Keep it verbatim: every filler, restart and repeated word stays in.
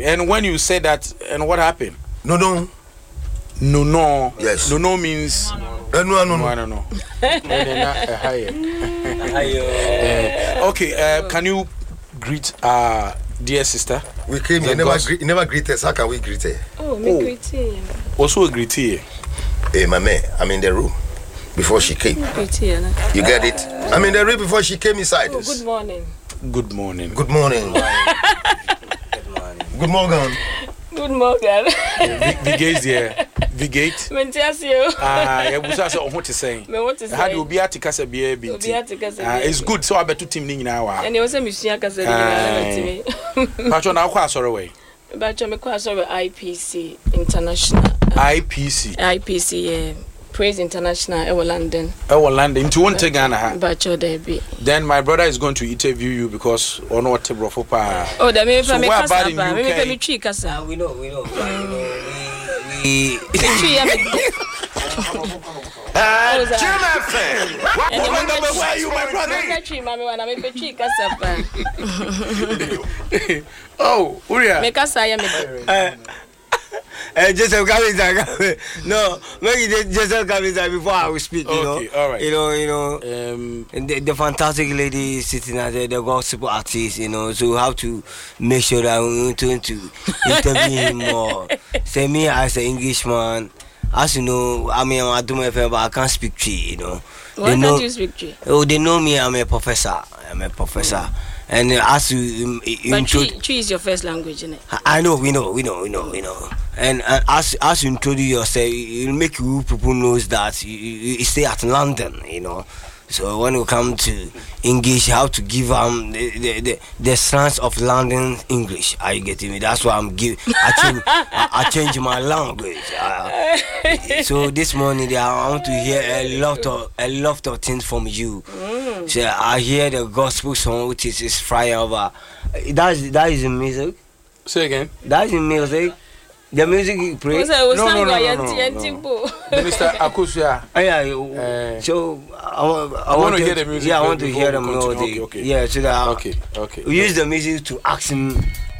Okay, and when you said that, and what happened? No, no. No, no. Yes. No, no means. Uh, no, no, no. No, no, no. Okay, uh, can you greet our dear sister? We came here, never, gre- never greet us. How can we greet her? Oh, me oh. greet her. Also a greet here. Hey, my man, I'm in the room before she came. Greet her. You get it? I'm in the room before she came inside oh, us. Good morning. Good morning. Good morning. Good morning. Good morning. Vigate there. Vigate. Mentiasio. Ah, yeah, we say what to say. Me what to say. How do you be at Kasa B B? Ah, it's good. So I bet to team ni now. And you say Monsieur Kasa ni na Pacho na kwa sorry way. Pacho me kwa sorry I P C International. I P C. I P C yeah. Praise International in London. Oh, London. Into one thing, Ghana. Then my brother is going to interview you because on what table for pa. Oh, that means so me about in U K. U K. We know, we know, we we. Where you, my brother? Oh, Uria. Make us say Uh, Joseph Kabita, no, maybe Joseph Kabita before I will speak. You okay, know, all right. You know, you know, um, the, the fantastic lady sitting at the, the gospel artist. You know, so we have to make sure that we going to interview him more. Say me as an Englishman, as you know, I mean, I do my fair, but I can't speak Tree. You know, why they know, can't you speak Tree? Oh, they know me. I'm a professor. I'm a professor. Mm. And uh, as you, um, but Tree is your first language, isn't it? I know, we know, we know, we know, we know. And uh, as as you introduce yourself, it'll make you people knows that you, you, you stay at London, you know. So when we come to English, you have to give um the the, the, the sense of London English. Are you getting me? That's why I'm give. I change I, I change my language. Uh, so this morning, I want to hear a lot of a lot of things from you. Mm. So I hear the gospel song, which is, is flying over. That is that is the music. Say again. That is the music. The music you play. No, no, no, no, no, no. Minister Akusia. Yeah. So I, want, I, I want want to to hear the music. Yeah, I want to hear the melody. Okay, okay. Yeah, so that okay, okay. We use the music to ask him